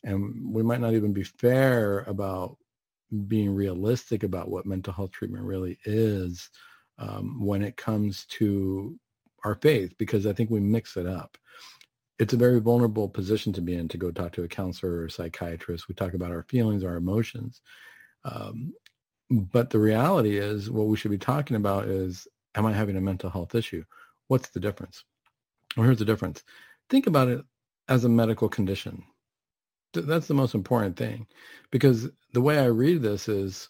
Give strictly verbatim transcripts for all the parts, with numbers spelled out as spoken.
And we might not even be fair about being realistic about what mental health treatment really is um, when it comes to our faith, because I think we mix it up. It's a very vulnerable position to be in, to go talk to a counselor or a psychiatrist. We talk about our feelings, our emotions. Um, but the reality is, what we should be talking about is, am I having a mental health issue? What's the difference? Well, here's the difference. Think about it as a medical condition. That's the most important thing, because the way I read this is,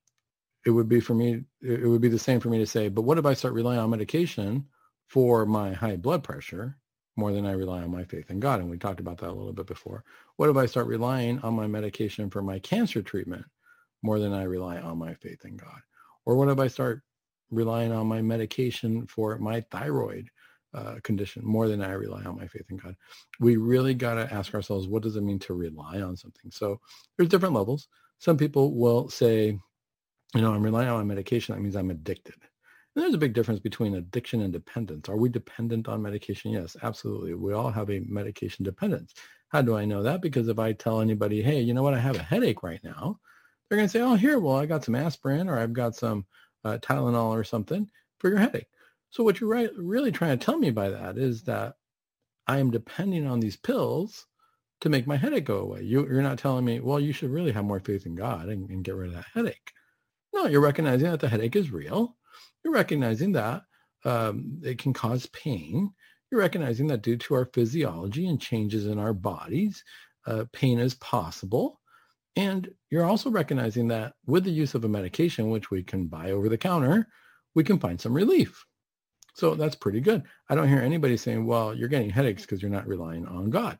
it would be for me, it would be the same for me to say, but what if I start relying on medication for my high blood pressure more than I rely on my faith in God? And we talked about that a little bit before. What if I start relying on my medication for my cancer treatment more than I rely on my faith in God? Or what if I start relying on my medication for my thyroid uh, condition more than I rely on my faith in God? We really got to ask ourselves, what does it mean to rely on something? So there's different levels. Some people will say, you know, I'm relying on my medication. That means I'm addicted. And there's a big difference between addiction and dependence. Are we dependent on medication? Yes, absolutely. We all have a medication dependence. How do I know that? Because if I tell anybody, hey, you know what, I have a headache right now, they're going to say, oh, here, well, I got some aspirin, or I've got some uh, Tylenol or something for your headache. So what you're right, really trying to tell me by that is that I am depending on these pills to make my headache go away. You, you're not telling me, well, you should really have more faith in God and, and get rid of that headache. No, you're recognizing that the headache is real. You're recognizing that um, it can cause pain. You're recognizing that due to our physiology and changes in our bodies, uh, pain is possible. And you're also recognizing that with the use of a medication, which we can buy over the counter, we can find some relief. So that's pretty good. I don't hear anybody saying, well, you're getting headaches because you're not relying on God.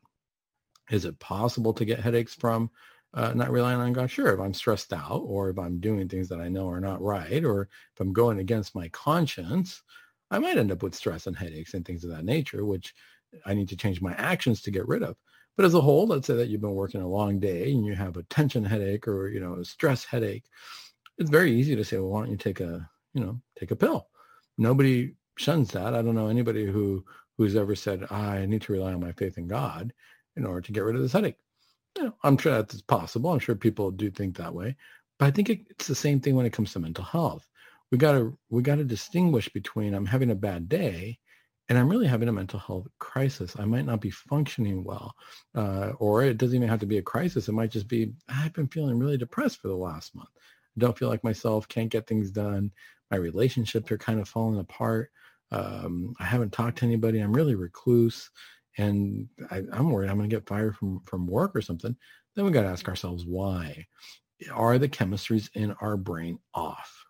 Is it possible to get headaches from Uh, not relying on God? Sure. If I'm stressed out, or if I'm doing things that I know are not right, or if I'm going against my conscience, I might end up with stress and headaches and things of that nature, which I need to change my actions to get rid of. But as a whole, let's say that you've been working a long day and you have a tension headache, or, you know, a stress headache. It's very easy to say, well, why don't you take a, you know, take a pill? Nobody shuns that. I don't know anybody who, who's ever said, ah, I need to rely on my faith in God in order to get rid of this headache. You know, I'm sure that's possible. I'm sure people do think that way, but I think it, it's the same thing when it comes to mental health. We got to we got to distinguish between, I'm having a bad day and I'm really having a mental health crisis. I might not be functioning well, uh, or it doesn't even have to be a crisis. It might just be, I've been feeling really depressed for the last month. I don't feel like myself, can't get things done. My relationships are kind of falling apart. Um, I haven't talked to anybody. I'm really recluse. And I, I'm worried I'm going to get fired from, from work or something. Then we got to ask ourselves, why? Are the chemistries in our brain off?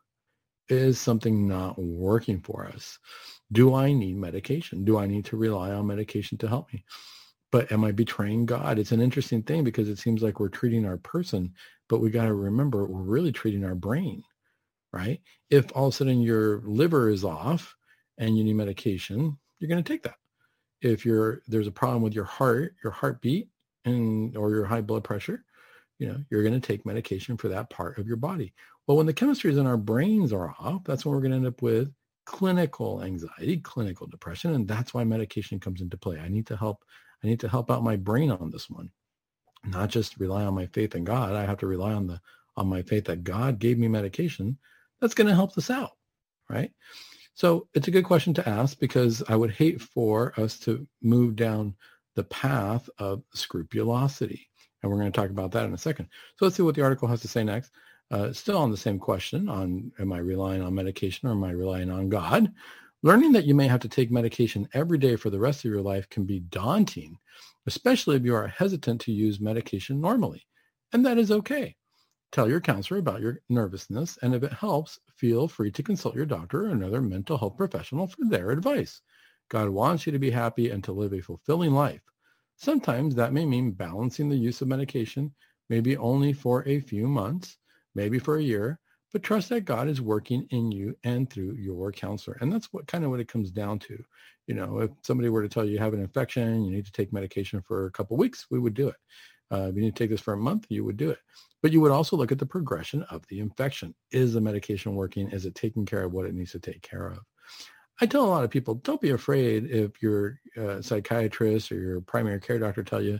Is something not working for us? Do I need medication? Do I need to rely on medication to help me? But am I betraying God? It's an interesting thing, because it seems like we're treating our person, but we got to remember we're really treating our brain, right? If all of a sudden your liver is off and you need medication, you're going to take that. If you're there's a problem with your heart, your heartbeat, and or your high blood pressure, you know, you're going to take medication for that part of your body. Well, when the chemistries in our brains are off, that's when we're going to end up with clinical anxiety, clinical depression, and that's why medication comes into play. I need to help. I need to help out my brain on this one, not just rely on my faith in God. I have to rely on the on my faith that God gave me medication that's going to help this out, right? So it's a good question to ask, because I would hate for us to move down the path of scrupulosity. And we're going to talk about that in a second. So let's see what the article has to say next. Uh, still on the same question on, am I relying on medication or am I relying on God? Learning that you may have to take medication every day for the rest of your life can be daunting, especially if you are hesitant to use medication normally. And that is okay. Tell your counselor about your nervousness, and if it helps, feel free to consult your doctor or another mental health professional for their advice. God wants you to be happy and to live a fulfilling life. Sometimes that may mean balancing the use of medication, maybe only for a few months, maybe for a year, but trust that God is working in you and through your counselor. And that's what kind of what it comes down to. You know, if somebody were to tell you you have an infection, you need to take medication for a couple of weeks, we would do it. Uh, if you need to take this for a month, you would do it. But you would also look at the progression of the infection. Is the medication working? Is it taking care of what it needs to take care of? I tell a lot of people, don't be afraid if your uh, psychiatrist or your primary care doctor tell you,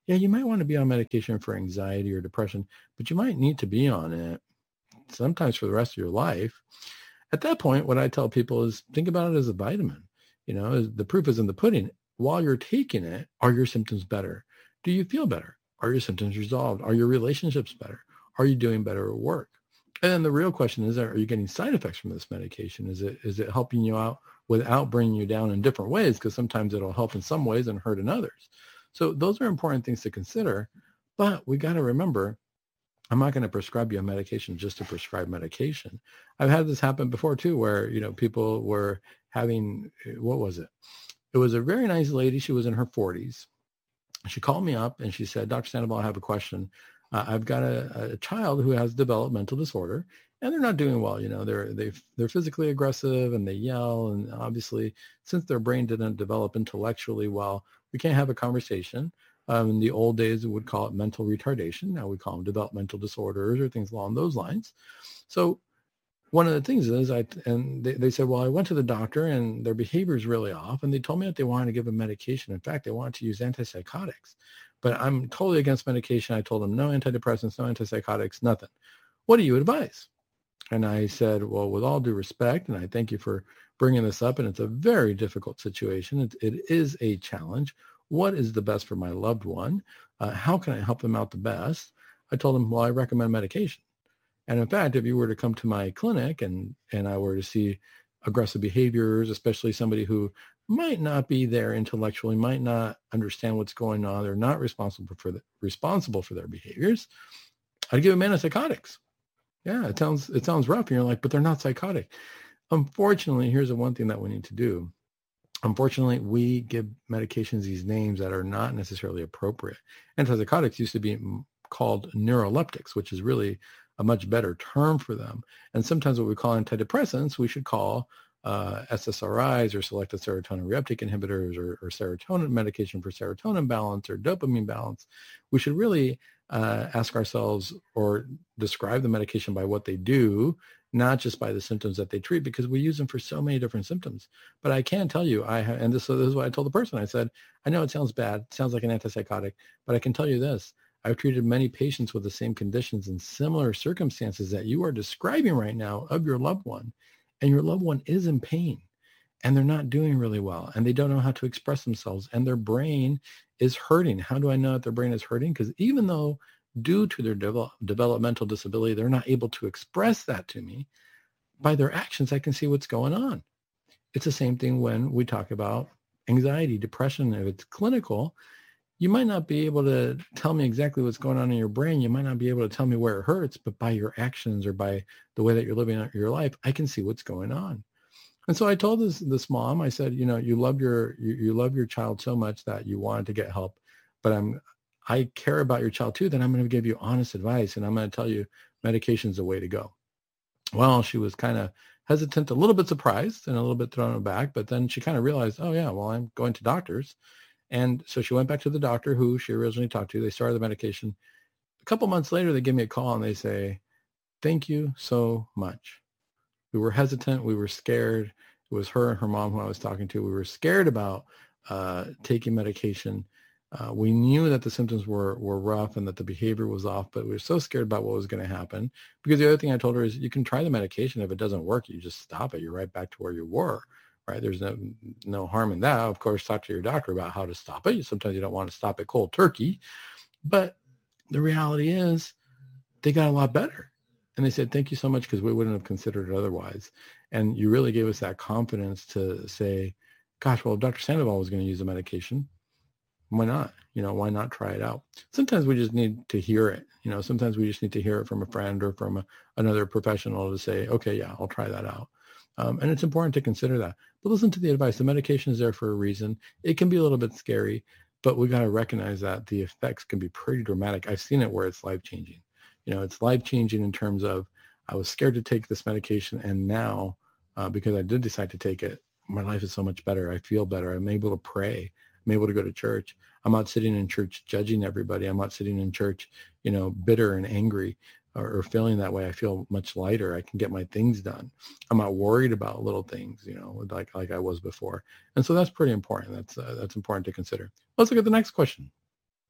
yeah, you might want to be on medication for anxiety or depression, but you might need to be on it sometimes for the rest of your life. At that point, what I tell people is think about it as a vitamin. You know, the proof is in the pudding. While you're taking it, are your symptoms better? Do you feel better? Are your symptoms resolved? Are your relationships better? Are you doing better at work? And then the real question is, are you getting side effects from this medication? Is it is it helping you out without bringing you down in different ways? Because sometimes it'll help in some ways and hurt in others. So those are important things to consider. But we got to remember, I'm not going to prescribe you a medication just to prescribe medication. I've had this happen before too, where, you know, people were having, what was it? It was a very nice lady. She was in her forties. She called me up and she said, Doctor Sandoval, I have a question. Uh, I've got a, a child who has developmental disorder, and they're not doing well. You know, they're they they're physically aggressive and they yell, and obviously, since their brain didn't develop intellectually well, we can't have a conversation. Um, in the old days, we would call it mental retardation. Now we call them developmental disorders or things along those lines. So one of the things is, I and they, they said, well, I went to the doctor and their behavior is really off, and they told me that they wanted to give them medication. In fact, they wanted to use antipsychotics. But I'm totally against medication. I told them no antidepressants, no antipsychotics, nothing. What do you advise? And I said, well, with all due respect, and I thank you for bringing this up, and it's a very difficult situation. It, it is a challenge. What is the best for my loved one? Uh, how can I help them out the best? I told them, well, I recommend medication. And in fact, if you were to come to my clinic and, and I were to see aggressive behaviors, especially somebody who might not be there intellectually, might not understand what's going on, they're not responsible for the, responsible for their behaviors, I'd give them antipsychotics. Yeah, it sounds it sounds rough. And you're like, but they're not psychotic. Unfortunately, here's the one thing that we need to do. Unfortunately, we give medications these names that are not necessarily appropriate. Antipsychotics used to be called neuroleptics, which is really a much better term for them. And sometimes what we call antidepressants, we should call uh, S S R Is or selective serotonin reuptake inhibitors or, or serotonin medication for serotonin balance or dopamine balance. We should really uh, ask ourselves or describe the medication by what they do, not just by the symptoms that they treat, because we use them for so many different symptoms. But I can tell you, I have, and this, so this is what I told the person. I said, I know it sounds bad, it sounds like an antipsychotic, but I can tell you this. I've treated many patients with the same conditions and similar circumstances that you are describing right now of your loved one. And your loved one is in pain and they're not doing really well and they don't know how to express themselves and their brain is hurting. How do I know that their brain is hurting? Because even though due to their devel- developmental disability, they're not able to express that to me, by their actions, I can see what's going on. It's the same thing when we talk about anxiety, depression. If it's clinical, you might not be able to tell me exactly what's going on in your brain. You might not be able to tell me where it hurts, but by your actions or by the way that you're living out your life, I can see what's going on. And so I told this this mom, I said, you know, you love your you, you love your child so much that you wanted to get help, but I'm I care about your child too. Then I'm going to give you honest advice, and I'm going to tell you medication's the way to go. Well, she was kind of hesitant, a little bit surprised, and a little bit thrown aback, but then she kind of realized, oh yeah, well, I'm going to doctors. And so she went back to the doctor who she originally talked to. They started the medication. A couple months later, they give me a call and they say, thank you so much. We were hesitant. We were scared. It was her and her mom who I was talking to. We were scared about uh, taking medication. Uh, we knew that the symptoms were, were rough and that the behavior was off, but we were so scared about what was going to happen. Because the other thing I told her is you can try the medication. If it doesn't work, you just stop it. You're right back to where you were. Right? There's no no harm in that. Of course, talk to your doctor about how to stop it. Sometimes you don't want to stop it cold turkey. But the reality is they got a lot better. And they said, thank you so much, because we wouldn't have considered it otherwise. And you really gave us that confidence to say, gosh, well, if Doctor Sandoval was going to use the medication, why not? You know, why not try it out? Sometimes we just need to hear it. You know, sometimes we just need to hear it from a friend or from a, another professional to say, okay, yeah, I'll try that out. Um, and it's important to consider that. But listen to the advice. The medication is there for a reason. It can be a little bit scary, but we got to recognize that the effects can be pretty dramatic. I've seen it where it's life-changing. You know, it's life-changing in terms of I was scared to take this medication, and now uh, because I did decide to take it, my life is so much better. I feel better. I'm able to pray. I'm able to go to church. I'm not sitting in church judging everybody. I'm not sitting in church, you know, bitter and angry. Or, or feeling that way. I feel much lighter. I can get my things done. I'm not worried about little things, you know, like like I was before. And so that's pretty important. That's uh, that's important to consider. Let's look at the next question.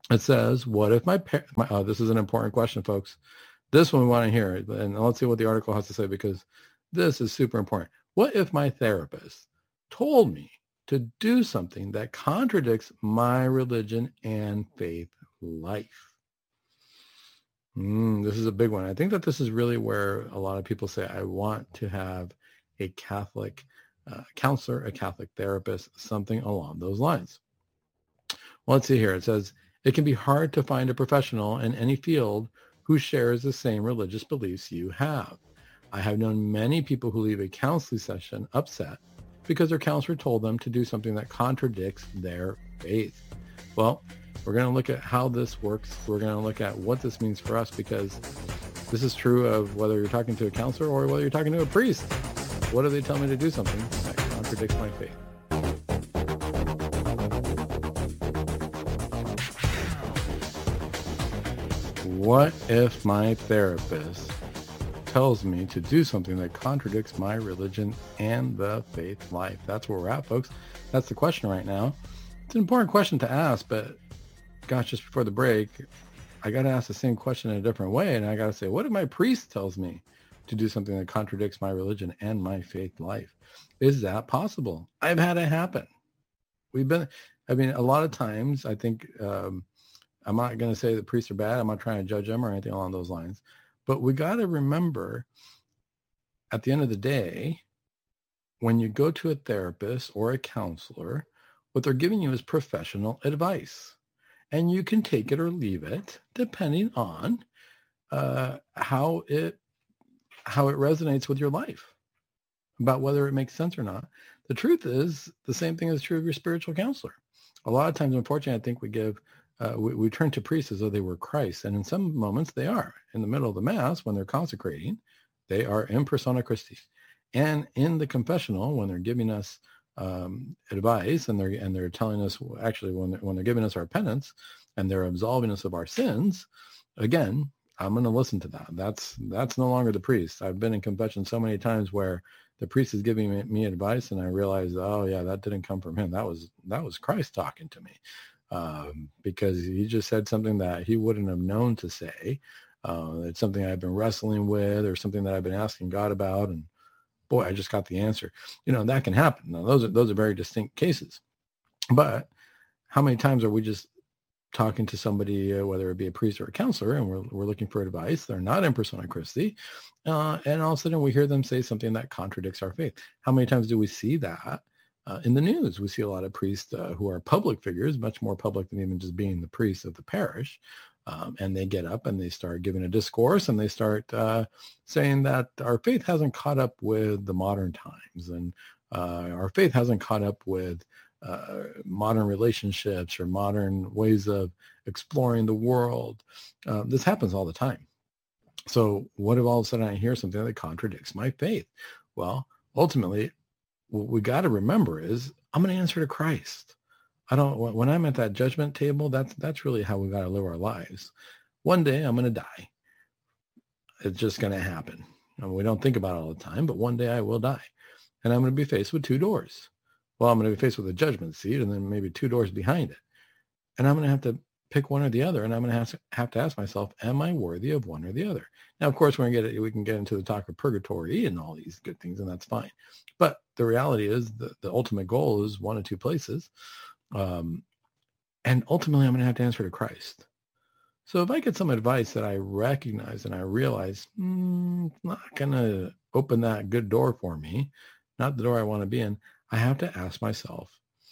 It says, what if my, par- my oh, this is an important question, folks. This one we want to hear. And let's see what the article has to say, because this is super important. What if my therapist told me to do something that contradicts my religion and faith life? Mm, this is a big one. I think that this is really where a lot of people say, I want to have a Catholic uh, counselor, a Catholic therapist, something along those lines. Well, let's see here. It says, it can be hard to find a professional in any field who shares the same religious beliefs you have. I have known many people who leave a counseling session upset because their counselor told them to do something that contradicts their faith. Well, we're going to look at how this works. We're going to look at what this means for us, because this is true of whether you're talking to a counselor or whether you're talking to a priest. What do they tell me to do something that contradicts my faith? What if my therapist tells me to do something that contradicts my religion and the faith life? That's where we're at, folks. That's the question right now. It's an important question to ask, but gosh, just before the break, I got to ask the same question in a different way. And I got to say, what if my priest tells me to do something that contradicts my religion and my faith life? Is that possible? I've had it happen. We've been, I mean, a lot of times, I think, um, I'm not going to say that priests are bad. I'm not trying to judge them or anything along those lines. But we got to remember, at the end of the day, when you go to a therapist or a counselor, what they're giving you is professional advice. And you can take it or leave it depending on uh, how it how it resonates with your life, about whether it makes sense or not. The truth is, the same thing is true of your spiritual counselor. A lot of times, unfortunately, I think we give Uh, we, we turn to priests as though they were Christ. And in some moments they are. In the middle of the Mass, when they're consecrating, they are in persona Christi. And in the confessional, when they're giving us um, advice and they're and they're telling us, actually, when they're, when they're giving us our penance and they're absolving us of our sins, again, I'm going to listen to that. That's that's no longer the priest. I've been in confession so many times where the priest is giving me, me advice, and I realize, oh yeah, that didn't come from him. That was that was Christ talking to me. Um, because he just said something that he wouldn't have known to say. Uh, it's something I've been wrestling with, or something that I've been asking God about, and boy, I just got the answer. You know, that can happen. Now, those are those are very distinct cases. But how many times are we just talking to somebody, uh, whether it be a priest or a counselor, and we're we're looking for advice? They're not in persona Christi, uh, and all of a sudden we hear them say something that contradicts our faith. How many times do we see that? Uh, in the news, we see a lot of priests uh, who are public figures, much more public than even just being the priest of the parish. Um, and they get up and they start giving a discourse, and they start uh, saying that our faith hasn't caught up with the modern times, and uh, our faith hasn't caught up with uh, modern relationships or modern ways of exploring the world. Uh, this happens all the time. So what if all of a sudden I hear something that contradicts my faith? Well, ultimately, what we got to remember is I'm going to answer to Christ. I don't, when I'm at that judgment table, that's, that's really how we got to live our lives. One day I'm going to die. It's just going to happen. And we don't think about it all the time, but one day I will die, and I'm going to be faced with two doors. Well, I'm going to be faced with a judgment seat, and then maybe two doors behind it. And I'm going to have to pick one or the other, and I'm going to have to, have to ask myself, am I worthy of one or the other? Now, of course, we're going to get, we can get into the talk of purgatory and all these good things, and that's fine. But the reality is the, the ultimate goal is one of two places. Um, and ultimately, I'm going to have to answer to Christ. So if I get some advice that I recognize and I realize, mm, it's not going to open that good door for me, not the door I want to be in, I have to ask myself,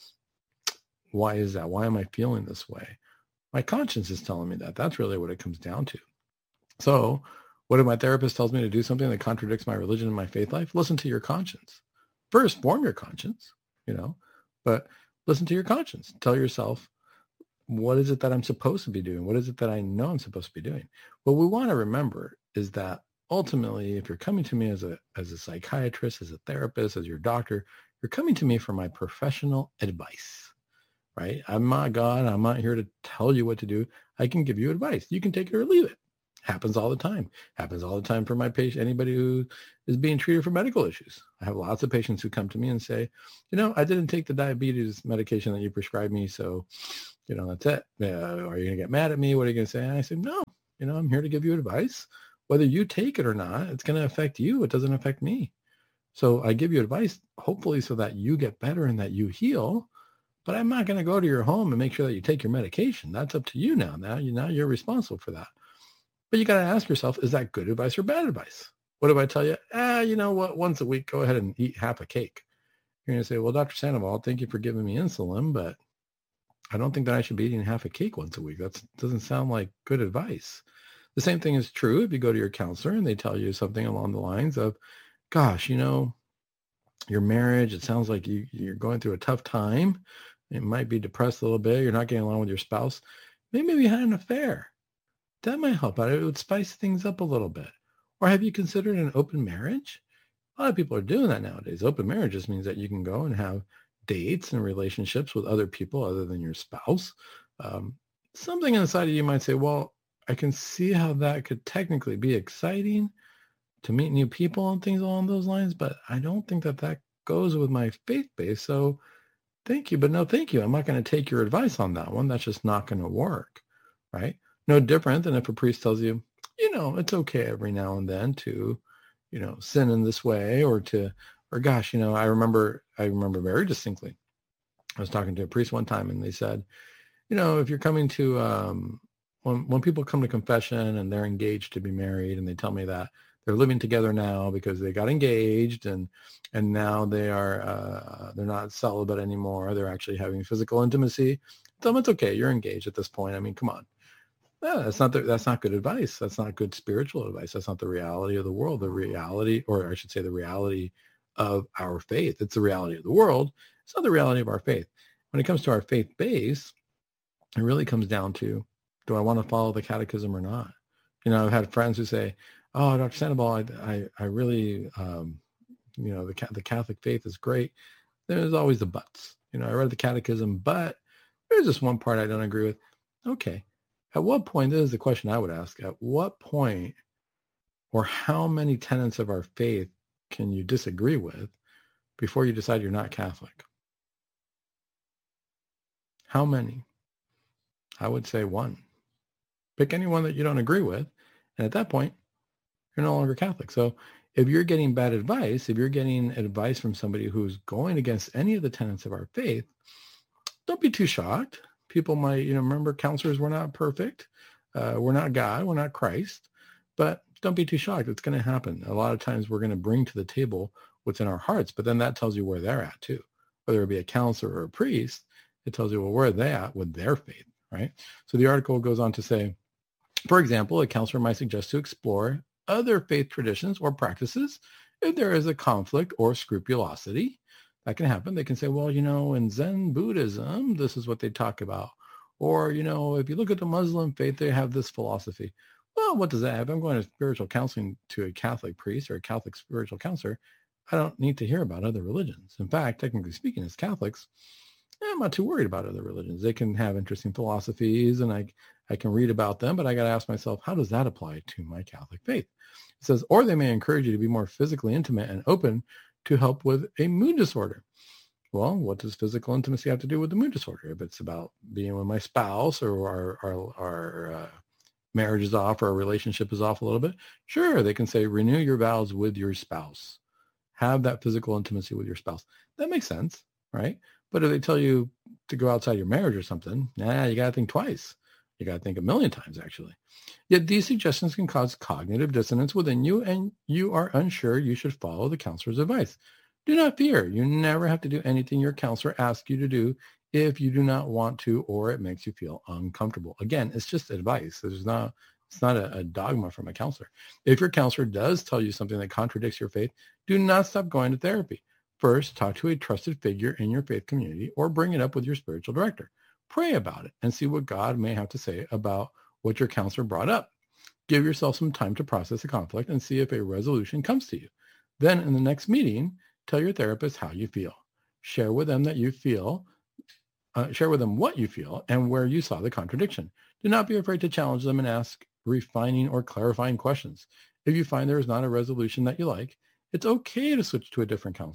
why is that? Why am I feeling this way? My conscience is telling me that. That's really what it comes down to. So what if my therapist tells me to do something that contradicts my religion and my faith life? Listen to your conscience. First, form your conscience, you know, but listen to your conscience. Tell yourself, what is it that I'm supposed to be doing? What is it that I know I'm supposed to be doing? What we want to remember is that ultimately, if you're coming to me as a as a psychiatrist, as a therapist, as your doctor, you're coming to me for my professional advice, right? I'm not God. I'm not here to tell you what to do. I can give you advice. You can take it or leave it. Happens all the time. Happens all the time for my patient, anybody who is being treated for medical issues. I have lots of patients who come to me and say, you know, I didn't take the diabetes medication that you prescribed me, so You know, that's it. Uh, are you going to get mad at me? What are you going to say? And I said, no, you know, I'm here to give you advice. Whether you take it or not, it's going to affect you. It doesn't affect me. So I give you advice, hopefully so that you get better and that you heal. But I'm not going to go to your home and make sure that you take your medication. That's up to you now. Now, you, now you're responsible for that. But you got to ask yourself, is that good advice or bad advice? What if I tell you, ah, you know what, once a week, go ahead and eat half a cake? You're going to say, well, Doctor Sandoval, thank you for giving me insulin, but I don't think that I should be eating half a cake once a week. That doesn't sound like good advice. The same thing is true if you go to your counselor and they tell you something along the lines of, gosh, you know, your marriage, it sounds like you, you're going through a tough time. It might be depressed a little bit. You're not getting along with your spouse. Maybe you had an affair. That might help out. It would spice things up a little bit. Or have you considered an open marriage? A lot of people are doing that nowadays. Open marriage just means that you can go and have dates and relationships with other people other than your spouse. Um, something inside of you might say, well, I can see how that could technically be exciting to meet new people and things along those lines, but I don't think that that goes with my faith base. So thank you, but no thank you. I'm not going to take your advice on that one. That's just not going to work, right? No different than if a priest tells you, you know, it's okay every now and then to, you know, sin in this way or to, or gosh, you know, I remember, I remember very distinctly, I was talking to a priest one time and they said, you know, if you're coming to, um, when, when people come to confession and they're engaged to be married and they tell me that they're living together now because they got engaged and, and now they are, uh, they're not celibate anymore. They're actually having physical intimacy. Tell them it's okay. You're engaged at this point. I mean, come on. Yeah, that's not the, that's not good advice. That's not good spiritual advice. That's not the reality of the world. The reality, or I should say the reality of our faith. It's the reality of the world. It's not the reality of our faith. When it comes to our faith base, it really comes down to, do I want to follow the catechism or not? You know, I've had friends who say, oh, Doctor Sandoval, I, I, I really, um, you know, the, the Catholic faith is great. There's always the buts. You know, I read the catechism, but there's this one part I don't agree with. Okay. At what point, this is the question I would ask, at what point or how many tenets of our faith can you disagree with before you decide you're not Catholic? How many? I would say one. Pick any one that you don't agree with. And at that point, you're no longer Catholic. So if you're getting bad advice, if you're getting advice from somebody who's going against any of the tenets of our faith, don't be too shocked. People might, you know, remember counselors were not perfect. Uh, we're not God. We're not Christ. But don't be too shocked. It's going to happen. A lot of times we're going to bring to the table what's in our hearts, but then that tells you where they're at too. Whether it be a counselor or a priest, it tells you, well, where are they at with their faith, right? So the article goes on to say, for example, a counselor might suggest to explore other faith traditions or practices if there is a conflict or scrupulosity. That can happen. They can say, well, you know, in Zen Buddhism, this is what they talk about. Or, you know, if you look at the Muslim faith, they have this philosophy. Well, what does that have? I'm going to spiritual counseling to a Catholic priest or a Catholic spiritual counselor. I don't need to hear about other religions. In fact, technically speaking, as Catholics, I'm not too worried about other religions. They can have interesting philosophies and I, I can read about them, but I got to ask myself, how does that apply to my Catholic faith? It says, or they may encourage you to be more physically intimate and open to help with a mood disorder. Well, what does physical intimacy have to do with the mood disorder? If it's about being with my spouse or our, our, our uh, marriage is off or our relationship is off a little bit, sure, they can say, renew your vows with your spouse. Have that physical intimacy with your spouse. That makes sense, right? But if they tell you to go outside your marriage or something, nah, you got to think twice. You got to think a million times, actually. Yet these suggestions can cause cognitive dissonance within you, and you are unsure you should follow the counselor's advice. Do not fear. You never have to do anything your counselor asks you to do if you do not want to or it makes you feel uncomfortable. Again, it's just advice. There's not, it's not a, a dogma from a counselor. If your counselor does tell you something that contradicts your faith, do not stop going to therapy. First, talk to a trusted figure in your faith community or bring it up with your spiritual director. Pray about it and see what God may have to say about what your counselor brought up. Give yourself some time to process the conflict and see if a resolution comes to you. Then in the next meeting, tell your therapist how you feel. Share with them that you feel, uh, share with them what you feel and where you saw the contradiction. Do not be afraid to challenge them and ask refining or clarifying questions. If you find there is not a resolution that you like, it's okay to switch to a different counselor.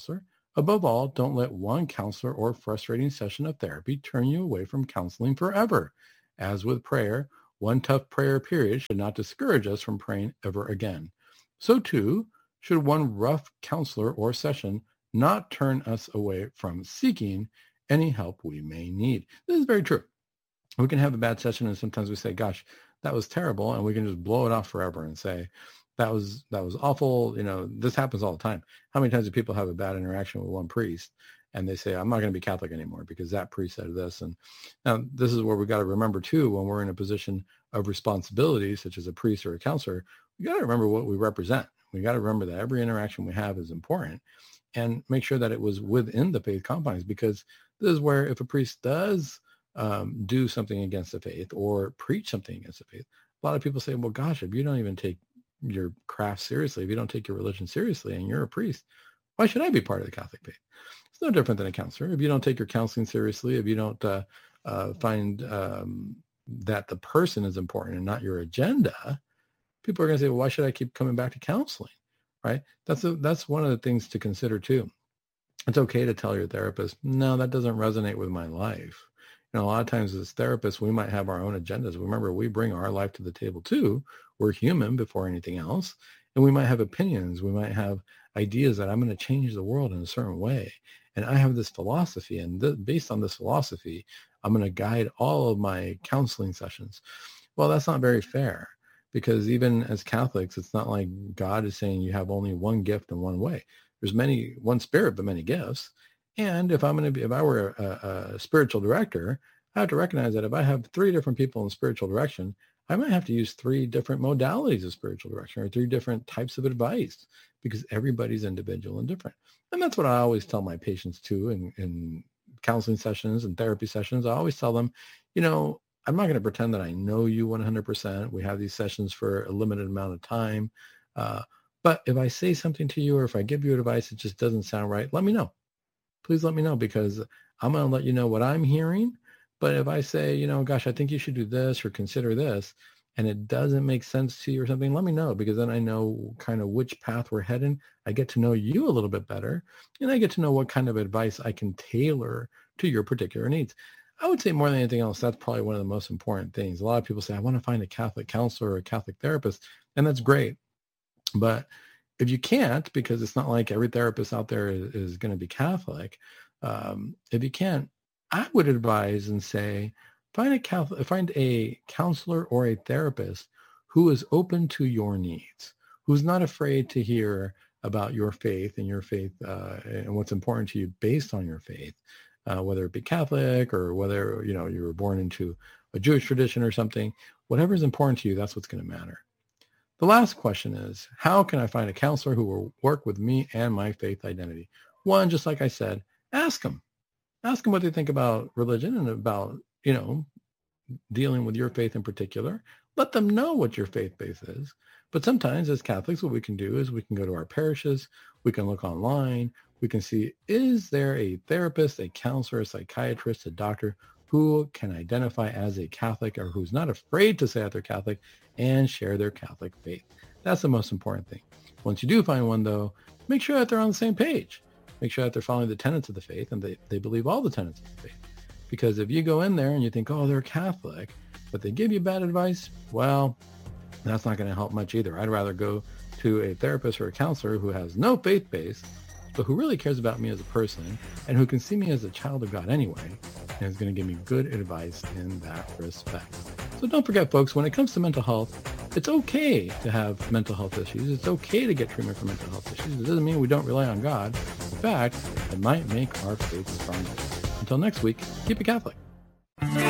Above all, don't let one counselor or frustrating session of therapy turn you away from counseling forever. As with prayer, one tough prayer period should not discourage us from praying ever again. So too, should one rough counselor or session not turn us away from seeking any help we may need. This is very true. We can have a bad session and sometimes we say, gosh, that was terrible. And we can just blow it off forever and say, that was that was awful. You know, this happens all the time. How many times do people have a bad interaction with one priest and they say, I'm not going to be Catholic anymore because that priest said this. And now this is where we got to remember too, when we're in a position of responsibility, such as a priest or a counselor, we got to remember what we represent. We got to remember that every interaction we have is important and make sure that it was within the faith confines, because this is where if a priest does um, do something against the faith or preach something against the faith, a lot of people say, well, gosh, if you don't even take your craft seriously, if you don't take your religion seriously and you're a priest, why should I be part of the Catholic faith? It's no different than a counselor. If you don't take your counseling seriously, if you don't uh, uh, find um, that the person is important and not your agenda, people are going to say, well, why should I keep coming back to counseling? Right? That's a, that's one of the things to consider too. It's okay to tell your therapist, no, that doesn't resonate with my life. You know, a lot of times as therapists, we might have our own agendas. Remember, we bring our life to the table too. We're human before anything else. And we might have opinions. We might have ideas that I'm going to change the world in a certain way. And I have this philosophy. And th- based on this philosophy, I'm going to guide all of my counseling sessions. Well, that's not very fair, because even as Catholics, it's not like God is saying you have only one gift and one way. There's many, one spirit, but many gifts. And if I'm going to be, if I were a, a spiritual director, I have to recognize that if I have three different people in spiritual direction, I might have to use three different modalities of spiritual direction or three different types of advice, because everybody's individual and different. And that's what I always tell my patients too in, in counseling sessions and therapy sessions. I always tell them, you know, I'm not going to pretend that I know you one hundred percent. We have these sessions for a limited amount of time. Uh, but if I say something to you or if I give you advice, it just doesn't sound right, let me know. Please let me know, because I'm going to let you know what I'm hearing. But if I say, you know, gosh, I think you should do this or consider this, and it doesn't make sense to you or something, let me know, because then I know kind of which path we're heading. I get to know you a little bit better, and I get to know what kind of advice I can tailor to your particular needs. I would say more than anything else, that's probably one of the most important things. A lot of people say, I want to find a Catholic counselor or a Catholic therapist, and that's great. But if you can't, because it's not like every therapist out there is, is going to be Catholic, um, if you can't, I would advise and say, find a Catholic, find a counselor or a therapist who is open to your needs, who's not afraid to hear about your faith and your faith uh, and what's important to you based on your faith, uh, whether it be Catholic or whether, you know, you were born into a Jewish tradition or something. Whatever is important to you, that's what's going to matter. The last question is, how can I find a counselor who will work with me and my faith identity? One, just like I said, ask them. Ask them what they think about religion and about, you know, dealing with your faith in particular. Let them know what your faith base is. But sometimes as Catholics, what we can do is we can go to our parishes, we can look online, we can see, is there a therapist, a counselor, a psychiatrist, a doctor who can identify as a Catholic or who's not afraid to say that they're Catholic and share their Catholic faith. That's the most important thing. Once you do find one, though, make sure that they're on the same page. Make sure that they're following the tenets of the faith and they, they believe all the tenets of the faith. Because if you go in there and you think, oh, they're Catholic, but they give you bad advice, well, that's not going to help much either. I'd rather go to a therapist or a counselor who has no faith base, but who really cares about me as a person and who can see me as a child of God anyway, and is going to give me good advice in that respect. So don't forget, folks, when it comes to mental health, it's okay to have mental health issues. It's okay to get treatment for mental health issues. It doesn't mean we don't rely on God. In fact, it might make our faith stronger. Until next week, keep it Catholic.